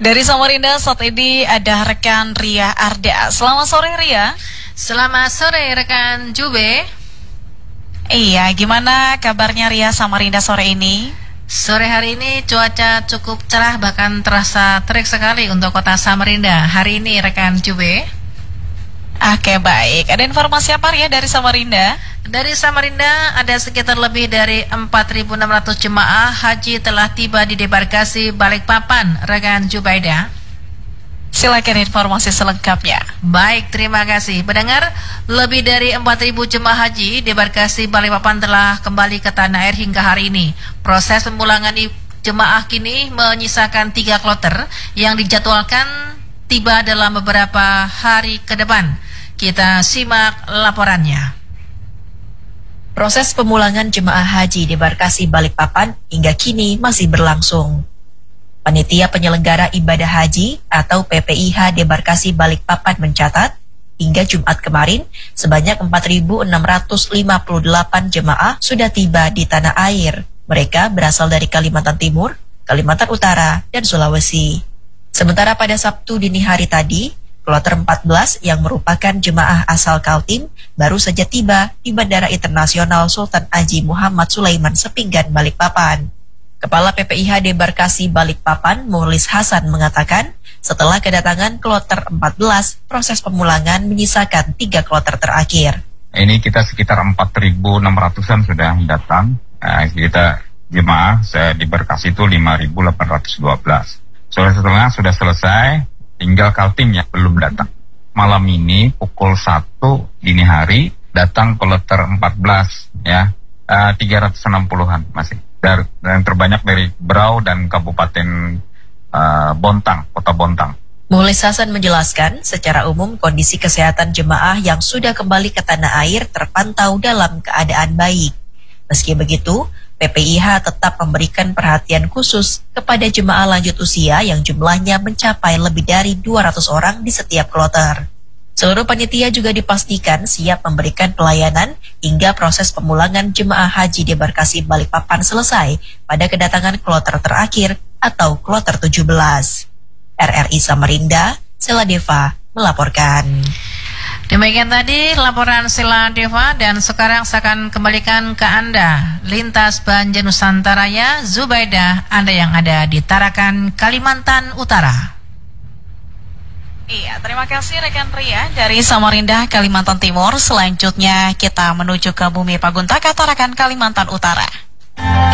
Dari Samarinda saat ini ada rekan Ria Arda. Selamat sore Ria. Selamat sore rekan Jube. Iya, gimana kabarnya Ria Samarinda sore ini? Sore hari ini cuaca cukup cerah, bahkan terasa terik sekali untuk kota Samarinda hari ini rekan Jube. Oke, baik. Ada informasi apa Ria dari Samarinda? Dari Samarinda ada sekitar lebih dari 4.600 jemaah haji telah tiba di debarkasi Balikpapan rekan Jubaida. Silakan informasi selengkapnya. Baik, terima kasih. Pendengar, lebih dari 4.000 jemaah haji debarkasi Balikpapan telah kembali ke tanah air hingga hari ini. Proses pemulangan jemaah kini menyisakan 3 kloter yang dijadwalkan tiba dalam beberapa hari ke depan. Kita simak laporannya. Proses pemulangan jemaah haji debarkasi Balikpapan hingga kini masih berlangsung. Panitia Penyelenggara Ibadah Haji atau PPIH debarkasi Balikpapan mencatat, hingga Jumat kemarin, sebanyak 4.658 jemaah sudah tiba di tanah air. Mereka berasal dari Kalimantan Timur, Kalimantan Utara, dan Sulawesi. Sementara pada Sabtu dini hari tadi, kloter 14 yang merupakan jemaah asal Kaltim baru saja tiba di Bandara Internasional Sultan Haji Muhammad Sulaiman Sepinggan, Balikpapan. Kepala PPIH debarkasi Balikpapan, Mulis Hasan mengatakan, setelah kedatangan kloter 14, proses pemulangan menyisakan 3 kloter terakhir. Ini kita sekitar 4.600-an sudah datang. Kita jemaah debarkasi itu 5.812. Setelah sudah selesai, tinggal Kaltim yang belum datang. Malam ini pukul 1 dini hari datang kloter 14 ya, 360-an masih. Dan terbanyak dari Berau dan Kabupaten Bontang, Kota Bontang. Mulis Hasan menjelaskan, secara umum kondisi kesehatan jemaah yang sudah kembali ke tanah air terpantau dalam keadaan baik. Meski begitu, PPIH tetap memberikan perhatian khusus kepada jemaah lanjut usia yang jumlahnya mencapai lebih dari 200 orang di setiap kloter. Seluruh panitia juga dipastikan siap memberikan pelayanan hingga proses pemulangan jemaah haji debarkasi Balikpapan selesai pada kedatangan kloter terakhir atau kloter 17. RRI Samarinda, Sela Deva melaporkan. Demikian tadi laporan Sela Deva, dan sekarang saya akan kembalikan ke Anda lintas Banjar Nusantaraya, Zubaida, Anda yang ada di Tarakan, Kalimantan Utara. Iya, terima kasih rekan Ria dari Samarinda, Kalimantan Timur. Selanjutnya kita menuju ke Bumi Paguntaka, Tarakan, Kalimantan Utara.